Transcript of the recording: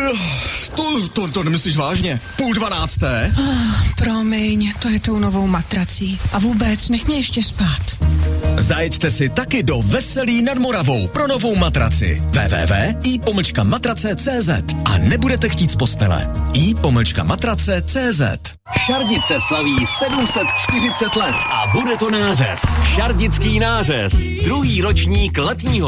To nemyslíš vážně? 11:30? Promiň, to je tou novou matrací. A vůbec, nech mě ještě spát. Zajeďte si taky do Veselí nad Moravou pro novou matraci. www.i-matrace.cz a nebudete chtít z postele. i-matrace.cz. Šardice slaví 740 let a bude to nářez. Šardický nářez. 2. ročník letního